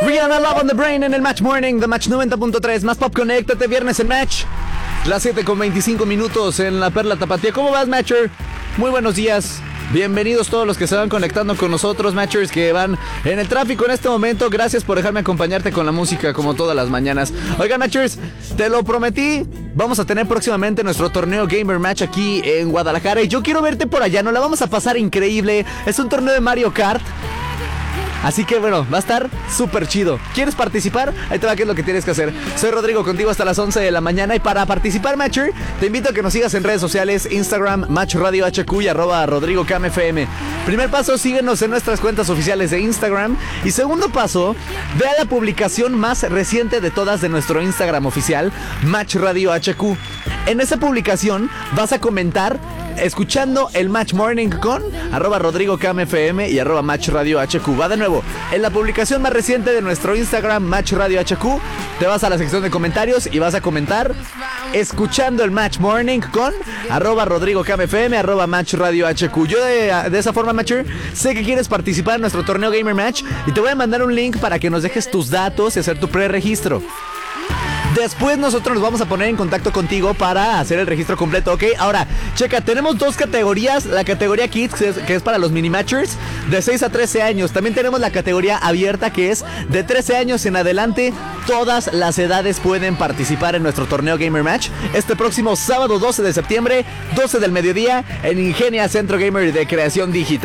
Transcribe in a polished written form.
Rihanna, Love on the Brain en el Match Morning de Match 90.3. Más Pop, conéctate, viernes en Match. Las 7:25 en la Perla Tapatía. ¿Cómo vas, Matcher? Muy buenos días. Bienvenidos todos los que se van conectando con nosotros, Matchers, que van en el tráfico en este momento. Gracias por dejarme acompañarte con la música como todas las mañanas. Oigan, Matchers, te lo prometí. Vamos a tener próximamente nuestro torneo Gamer Match aquí en Guadalajara. Y yo quiero verte por allá, nos la vamos a pasar increíble. Es un torneo de Mario Kart. Así que bueno, va a estar súper chido. ¿Quieres participar? Ahí te va qué es lo que tienes que hacer. Soy Rodrigo, contigo hasta las 11 de la mañana. Y para participar, Matcher, te invito a que nos sigas en redes sociales: Instagram, Match Radio HQ y @RodrigoCamFM. Primer paso, síguenos en nuestras cuentas oficiales de Instagram. Y segundo paso, ve a la publicación más reciente de todas de nuestro Instagram oficial, Match Radio HQ. En esa publicación vas a comentar escuchando el Match Morning con @RodrigoCamFM y @Match Radio HQ. Va de nuevo, en la publicación más reciente de nuestro Instagram, Match Radio HQ, te vas a la sección de comentarios y vas a comentar escuchando el Match Morning con @RodrigoCamFM, @Match Radio HQ. Yo de esa forma, Matcher, sé que quieres participar en nuestro torneo Gamer Match y te voy a mandar un link para que nos dejes tus datos y hacer tu preregistro. Después nosotros nos vamos a poner en contacto contigo para hacer el registro completo, ¿ok? Ahora, checa, tenemos dos categorías. La categoría Kids, que es para los mini-matchers, de 6 a 13 años. También tenemos la categoría abierta, que es de 13 años en adelante. Todas las edades pueden participar en nuestro torneo Gamer Match. Este próximo sábado 12 de septiembre, 12 del mediodía, en Ingenia Centro Gamer de Creación Digital.